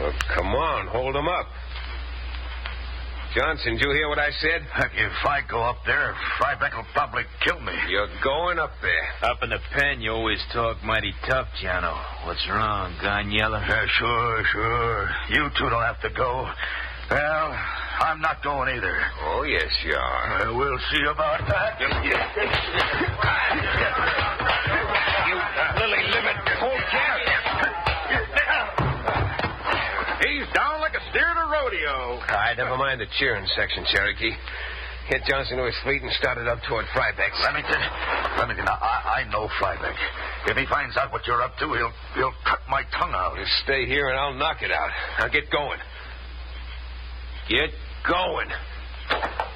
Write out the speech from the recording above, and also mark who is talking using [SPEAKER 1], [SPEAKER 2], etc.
[SPEAKER 1] Well, come on, hold him up. Johnson, did you hear what I said?
[SPEAKER 2] If I go up there, Frybeck will probably kill me.
[SPEAKER 1] You're going up there.
[SPEAKER 3] Up in the pen, you always talk mighty tough, Jono. What's wrong, gone yellow?
[SPEAKER 2] Sure. You two don't have to go. Well, I'm not going either.
[SPEAKER 1] Oh, yes, you are.
[SPEAKER 2] We'll see about that.
[SPEAKER 1] You lily-livered cold-cat.
[SPEAKER 4] He's down like a steer at a rodeo.
[SPEAKER 1] All right, never mind the cheering section, Cherokee. Hit Johnson to his feet and started up toward Frybeck's.
[SPEAKER 2] Remington, I know Frybeck. If he finds out what you're up to, he'll cut my tongue out.
[SPEAKER 1] You stay here and I'll knock it out. Now get going. Get going.